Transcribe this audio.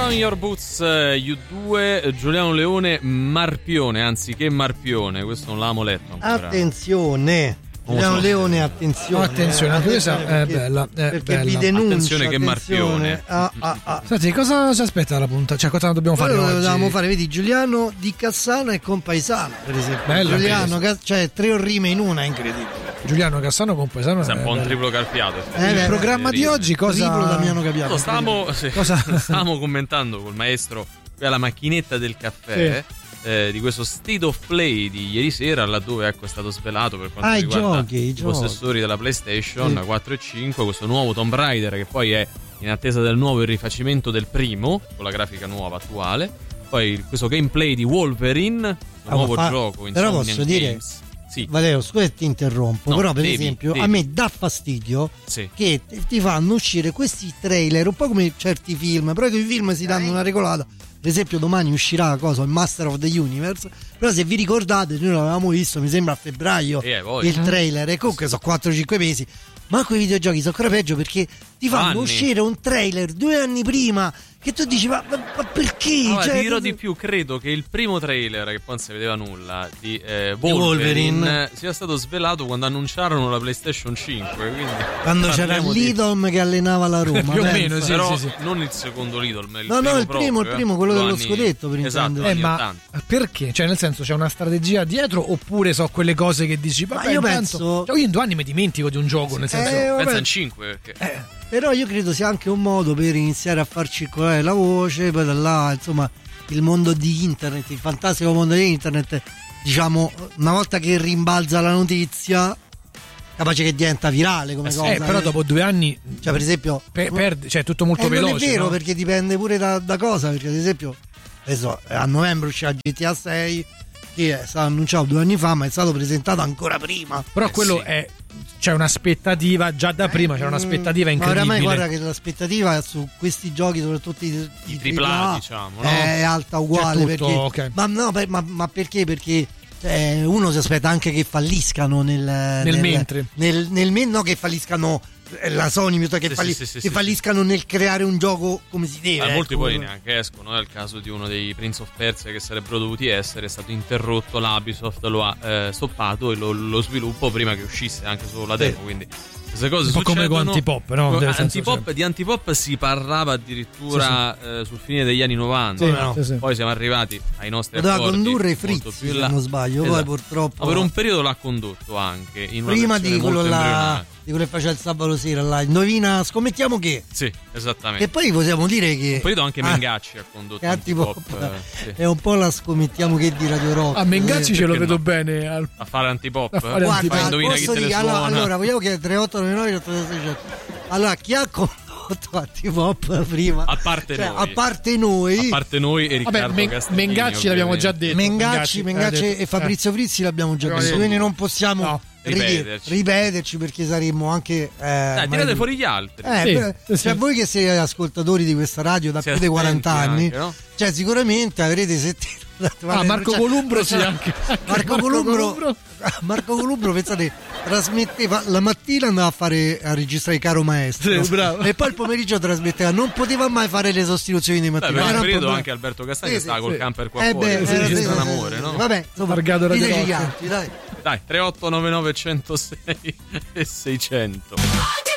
Down Your Boots, U2, Giuliano Leone, Marpione, anziché Marpione, questo non l'avevamo letto ancora. Attenzione, Giuliano Leone, attenzione. Attenzione, anche questa è bella. Perché bella. vi denuncia. Attenzione che Marpione. Senti, cosa ci aspetta dalla punta? Cioè, cosa dobbiamo fare oggi? Dovevamo fare, vedi, Giuliano di Cassano e Compaesano, per esempio. Bella, Giuliano, cioè 3 rime in una, è incredibile. Giuliano Cassano Compaesano È un po' un triplo carpiato. Il programma di oggi cosa? Triplo Damiano Capiato. Stavamo commentando col maestro alla macchinetta del caffè. Sì. Di questo State of Play di ieri sera, laddove ecco è stato svelato per quanto riguarda i possessori della PlayStation 4 e 5 questo nuovo Tomb Raider, che poi è in attesa del nuovo rifacimento del primo con la grafica nuova attuale. Poi questo gameplay di Wolverine, un nuovo gioco in però posso dire, sì. Valerio, scusa ti interrompo, però per esempio a me dà fastidio che ti fanno uscire questi trailer un po' come certi film, però che i film si danno una regolata. Per esempio domani uscirà il Master of the Universe, però se vi ricordate noi l'avevamo visto, mi sembra a febbraio, il trailer, e comunque sono 4-5 mesi, ma quei videogiochi sono ancora peggio perché ti fanno uscire un trailer 2 anni prima che tu dici ma perché? Allora, ti dirò di più, credo che il primo trailer, che poi non si vedeva nulla, di Wolverine sia stato svelato quando annunciarono la PlayStation 5, quindi quando c'era l'Idom che allenava la Roma più o meno, però sì. non il secondo Lidl, ma il primo, quello dello scudetto, per esatto, ma perché? Cioè, nel senso, c'è una strategia dietro oppure so quelle cose che dici vabbè, io penso, io in 2 anni mi dimentico di un gioco, nel senso pensa in 5 perché però io credo sia anche un modo per iniziare a far circolare la voce, poi da là insomma il mondo di internet, il fantastico mondo di internet, diciamo, una volta che rimbalza la notizia capace che diventa virale come cosa. Però dopo 2 anni, cioè per esempio perde, cioè tutto molto veloce. Non è vero, no? perché dipende pure da cosa, perché ad esempio adesso a novembre uscirà GTA 6 che è stato annunciato 2 anni fa, ma è stato presentato ancora prima. Però quello c'è un'aspettativa già da prima, c'era un'aspettativa incredibile. Ma oramai guarda che l'aspettativa su questi giochi, soprattutto i AAA, diciamo, no? È alta uguale, tutto, perché okay. ma perché? Perché uno si aspetta anche che falliscano no, che falliscano la Sony, che falliscano nel creare un gioco come si deve. Molti poi neanche escono. È il caso di uno dei Prince of Persia che sarebbero dovuti essere, è stato interrotto, l'Ubisoft lo ha stoppato e lo sviluppo prima che uscisse anche solo la demo, quindi queste cose un po' come con Antipop, no? Di Antipop si parlava addirittura sul fine degli anni 90, poi siamo arrivati ai nostri accordi. Doveva condurre Fritz, se non sbaglio, poi purtroppo per un periodo l'ha condotto anche in una prima di quello là, di quello che faceva il sabato sera là, indovina, scommettiamo che esattamente, e poi possiamo dire che un periodo anche Mengacci ha condotto Antipop, è un po' la scommettiamo che di Radio Rock. Mengacci ce lo vedo bene a fare Antipop, guarda, indovina chi te le suona. allora vogliamo che 3899 allora chi ha condotto Antipop prima, a parte noi e Riccardo Castellini, Mengacci l'abbiamo già detto, Mengacci e Fabrizio Frizzi l'abbiamo già detto, quindi non possiamo ripeterci perché saremmo anche tirate fuori gli altri, cioè voi che siete ascoltatori di questa radio da più di 40 anni anche, no? Cioè sicuramente avrete sentito Marco Columbro anche Marco Columbro pensate trasmetteva la mattina, andava a registrare Caro Maestro, e poi il pomeriggio trasmetteva, non poteva mai fare le sostituzioni di mattina. Per un periodo anche Alberto Castagna stava col camper qua fuori, un amore, no? Vabbè, diteci gli altri, dai 3899 106 e 600.